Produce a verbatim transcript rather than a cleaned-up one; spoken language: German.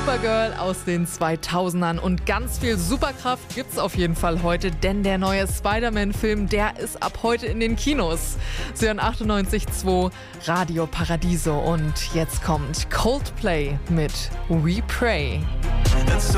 Supergirl aus den zweitausendern und ganz viel Superkraft gibt's auf jeden Fall heute, denn der neue Spider-Man-Film, der ist ab heute in den Kinos. Sie hören achtundneunzig Komma zwei Radio Paradiso und jetzt kommt Coldplay mit We Pray.